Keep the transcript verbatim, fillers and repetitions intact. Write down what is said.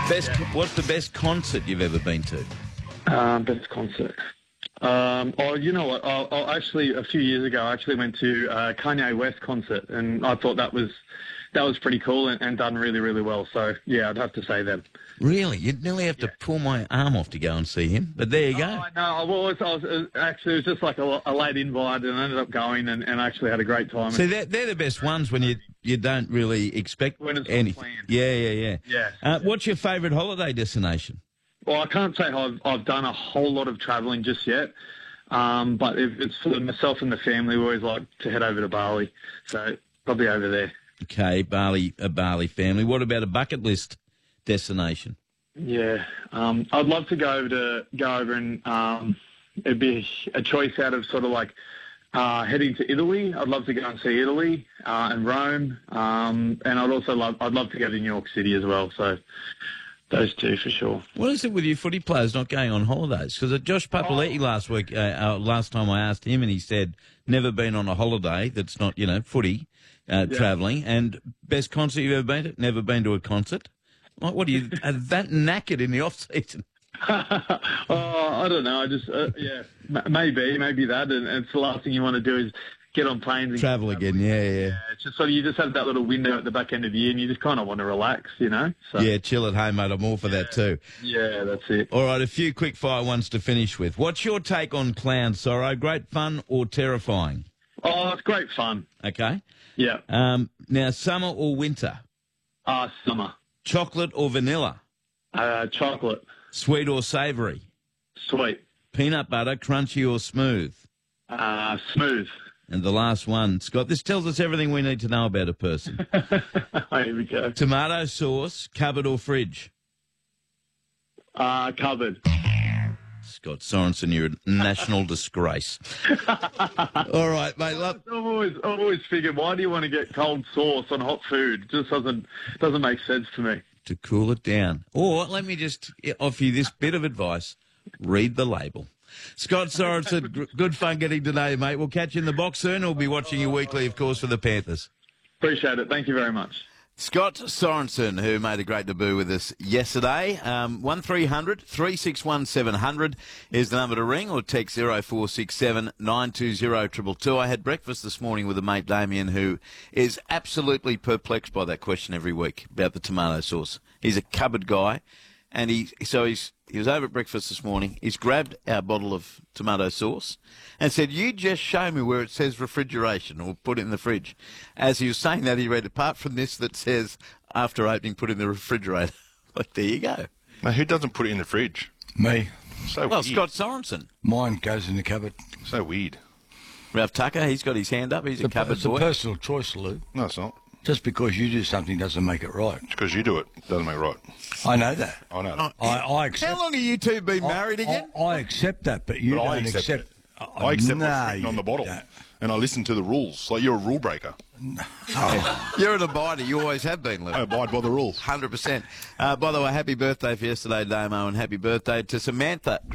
Best. What's the best concert you've ever been to? Um, best concert. Um, oh, you know what? I, I actually, a few years ago, I actually went to a Kanye West concert, and I thought that was that was pretty cool and, and done really, really well. So, yeah, I'd have to say them. Really? You'd nearly have to Yeah. pull my arm off to go and see him. But there you go. Oh, no, I was, I was uh, actually, it was just like a, a late invite, and I ended up going and, and actually had a great time. See, they're, they're the best ones when you you don't really expect When it's not anything. planned. Yeah, yeah, yeah. Yes. Uh, what's your favourite holiday destination? Well, I can't say I've, I've done a whole lot of travelling just yet, um, but if it's for myself and the family, we always like to head over to Bali, so probably over there. Okay, Bali, a Bali family. What about a bucket list destination? Yeah, um, I'd love to go over to go over and um, it'd be a choice out of sort of like uh, heading to Italy. I'd love to go and see Italy uh, and Rome, um, and I'd also love I'd love to go to New York City as well. So those two for sure. What is it with you footy players not going on holidays? Because Josh Papaletti Oh. last week, uh, uh, last time I asked him, and he said never been on a holiday that's not, you know, footy, uh, Yeah. travelling. And best concert you've ever been to? Never been to a concert. Like, what are you are that knackered in the off season? oh, I don't know. I just uh, yeah, M- maybe maybe that, and, and it's the last thing you want to do is get on planes and Travel again, yeah, yeah, Yeah, it's just sort of you just have that little window at the back end of the year, and you just kind of want to relax, you know. So, yeah. Chill at home, mate. I'm all for that too. yeah, that's it. All right, a few quick fire ones to finish with. What's your take on clown sorrow? Great fun or terrifying? Oh, it's great fun. Okay. Yeah. Um, now, summer or winter? Ah, summer. Chocolate or vanilla? Uh, chocolate. Sweet or savoury? Sweet. Peanut butter, crunchy or smooth? Uh, smooth. And the last one, Scott, this tells us everything we need to know about a person. Here we go. Tomato sauce, cupboard or fridge? Uh, covered. Scott Sorensen, you're a national disgrace. All right, mate. Love. I've always, I've always figured, why do you want to get cold sauce on hot food? It just doesn't, doesn't make sense to me. To cool it down. Or let me just offer you this bit of advice. Read the label. Scott Sorensen, g- good fun getting to know you, mate. We'll catch you in the box soon. We'll be watching you weekly, of course, for the Panthers. Appreciate it. Thank you very much. Scott Sorensen, who made a great debut with us yesterday. Um, one three hundred three six one seven hundred is the number to ring, or text zero four six seven nine two zero two two two. I had breakfast this morning with a mate, Damien, who is absolutely perplexed by that question every week about the tomato sauce. He's a cupboard guy, and he so he's he was over at breakfast this morning. He's grabbed our bottle of tomato sauce and said, "You just show me where it says refrigeration or put it in the fridge." As he was saying that, he read, "Apart from this that says after opening, put in the refrigerator." Like, there you go. Now, who doesn't put it in the fridge? Me. So Well, weird. Scott Sorensen. Mine goes in the cupboard. So weird. Ralph Tucker, he's got his hand up. He's a It's a- cupboard it's a boy. personal choice, Lou. No, it's not. Just because you do something doesn't make it right. It's because you do it. It doesn't make it right. I know that. I know. that. I, I accept. How long have you two been married I, again? I, I accept that, but you But don't I accept accept. it. I accept no, what's written on you the bottle. don't. And I listen to the rules. Like, you're a rule breaker. You're an abider. You always have been, Lou. I abide by the rules. one hundred percent. Uh, by the way, happy birthday for yesterday, Damo, and happy birthday to Samantha.